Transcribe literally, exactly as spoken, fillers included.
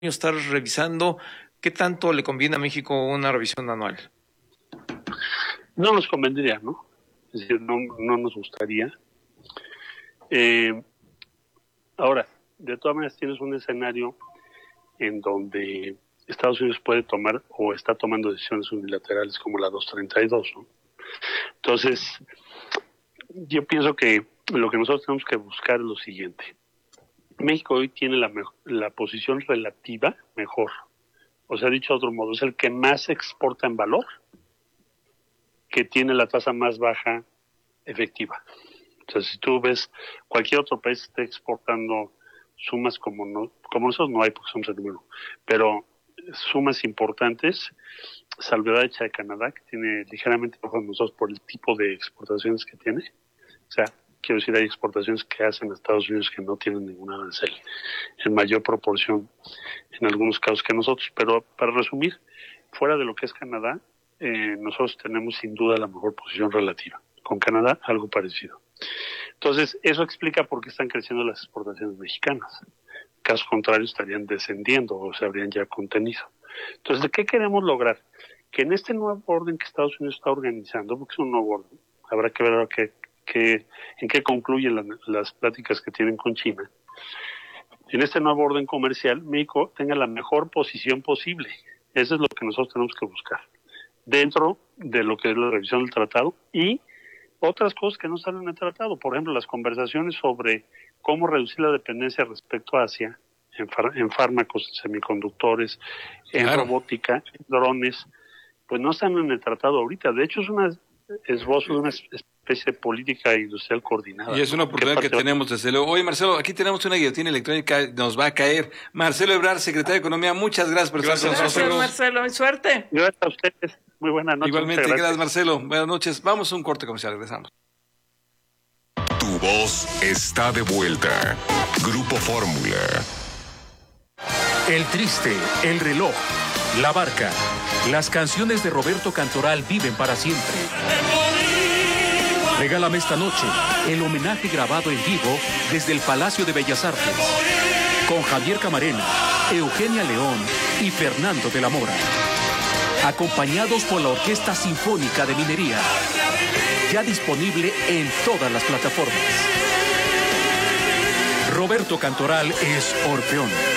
estar revisando. ¿Qué tanto le conviene a México una revisión anual? No nos convendría, ¿no? Es decir, no, no nos gustaría. Eh, ahora, de todas maneras tienes un escenario en donde Estados Unidos puede tomar o está tomando decisiones unilaterales como la doscientos treinta y dos, ¿no? Entonces, yo pienso que lo que nosotros tenemos que buscar es lo siguiente. México hoy tiene la, la posición relativa mejor. O sea, dicho de otro modo, es el que más exporta en valor, que tiene la tasa más baja efectiva. O sea, si tú ves cualquier otro país que esté exportando sumas como no, como nosotros no hay porque somos el número, pero sumas importantes, salvedad hecha de Canadá, que tiene ligeramente bajo de nosotros por el tipo de exportaciones que tiene. O sea, quiero decir, hay exportaciones que hacen a Estados Unidos que no tienen ningún arancel, en mayor proporción en algunos casos que nosotros. Pero para resumir, fuera de lo que es Canadá, eh, nosotros tenemos sin duda la mejor posición relativa. Con Canadá, algo parecido. Entonces, eso explica por qué están creciendo las exportaciones mexicanas. En caso contrario, estarían descendiendo o se habrían ya contenido. Entonces, ¿qué queremos lograr? Que en este nuevo orden que Estados Unidos está organizando, porque es un nuevo orden, habrá que ver qué, qué, en qué concluyen las, las pláticas que tienen con China. En este nuevo orden comercial, México tenga la mejor posición posible. Eso es lo que nosotros tenemos que buscar. Dentro de lo que es la revisión del tratado y otras cosas que no están en el tratado. Por ejemplo, las conversaciones sobre cómo reducir la dependencia respecto a Asia en, far, en fármacos, semiconductores, en claro. robótica, en drones, pues no están en el tratado ahorita. De hecho, es un esbozo de una especie de política industrial coordinada. Y es una oportunidad que tenemos desde luego. Oye, Marcelo, aquí tenemos una guillotina electrónica, nos va a caer. Marcelo Ebrard, secretario de Economía, muchas gracias por gracias, estar con nosotros. Gracias, Marcelo, y suerte. Gracias a ustedes. Muy buenas noches. Igualmente, gracias. gracias, Marcelo. Buenas noches. Vamos a un corte comercial, regresamos. Tu voz está de vuelta. Grupo Fórmula. El Triste, El Reloj, La Barca. Las canciones de Roberto Cantoral viven para siempre. Regálame esta noche el homenaje grabado en vivo desde el Palacio de Bellas Artes. Con Javier Camarena, Eugenia León y Fernando de la Mora. Acompañados por la Orquesta Sinfónica de Minería. Ya disponible en todas las plataformas. Roberto Cantoral es Orfeón.